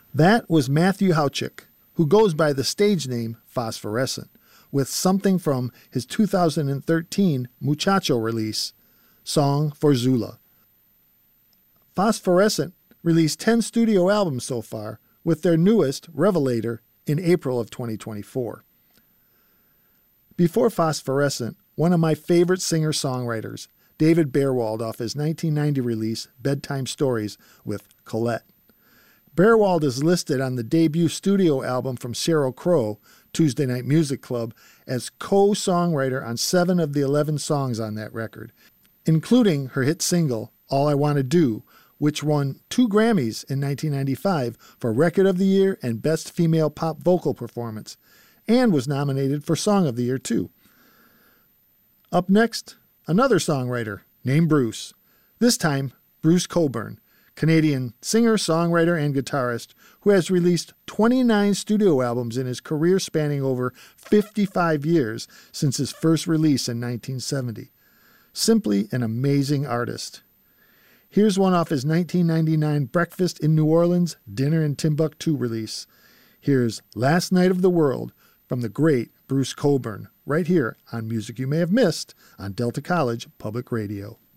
That was Matthew Hauchik, who goes by the stage name Phosphorescent, with something from his 2013 Muchacho release, Song for Zula. Phosphorescent released 10 studio albums so far, with their newest, Revelator, in April of 2024. Before Phosphorescent, one of my favorite singer-songwriters, David Bearwald, off his 1990 release, Bedtime Stories, with Colette. Bearwald is listed on the debut studio album from Sheryl Crow, Tuesday Night Music Club, as co-songwriter on 7 of the 11 songs on that record, including her hit single, All I Want to Do, which won 2 Grammys in 1995 for Record of the Year and Best Female Pop Vocal Performance, and was nominated for Song of the Year, too. Up next, another songwriter named Bruce. This time, Bruce Cockburn, Canadian singer, songwriter, and guitarist who has released 29 studio albums in his career spanning over 55 years since his first release in 1970. Simply an amazing artist. Here's one off his 1999 Breakfast in New Orleans, Dinner in Timbuktu release. Here's Last Night of the World from the great Bruce Cockburn, right here on Music You May Have Missed on Delta College Public Radio.